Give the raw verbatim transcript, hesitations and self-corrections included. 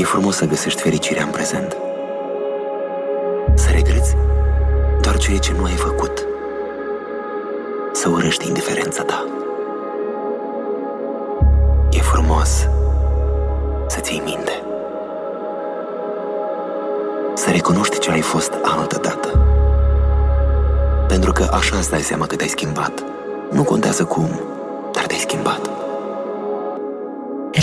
E frumos să găsești fericirea în prezent. Să regreți doar ceea ce nu ai făcut. Să urăști indiferența ta. E frumos să ții minte. Să recunoști ce ai fost altă dată. Pentru că așa îți dai seama că te-ai schimbat. Nu contează cum,